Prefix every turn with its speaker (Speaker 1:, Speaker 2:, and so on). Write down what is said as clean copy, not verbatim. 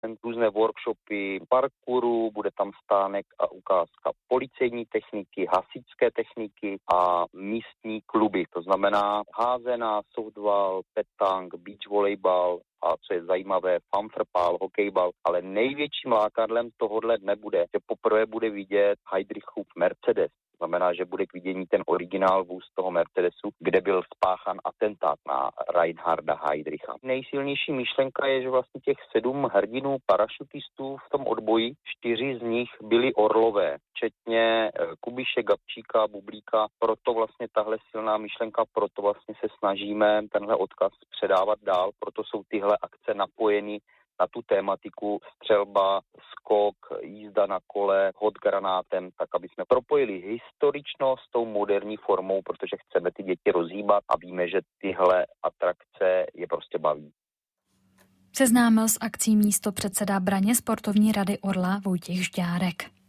Speaker 1: různé workshopy parkouru, bude tam stánek a ukázka policejní techniky, hasičské techniky a místní kluby. To znamená házená, softball, petang, beach volejbal a co je zajímavé, fanfrpál, hokejbal, ale největším lákadlem tohohle dne bude, že poprvé bude vidět Heydrichův Mercedes. To znamená, že bude k vidění ten originál vůz toho Mercedesu, kde byl spáchan atentát na Reinharda Heydricha. Nejsilnější myšlenka je, že vlastně těch 7 hrdinů parašutistů v tom odboji, 4 z nich byli orlové, včetně Kubiše, Gabčíka, Bublíka. Proto vlastně tahle silná myšlenka, proto vlastně se snažíme tenhle odkaz předávat dál, proto jsou tyhle akce napojeny na tu tématiku střelba, skok, jízda na kole, hod granátem, tak aby jsme propojili historičnost s tou moderní formou, protože chceme ty děti rozhýbat a víme, že tyhle atrakce je prostě baví.
Speaker 2: Seznámil s akcí místopředseda Braně sportovní rady Orla Vojtěch Žďárek.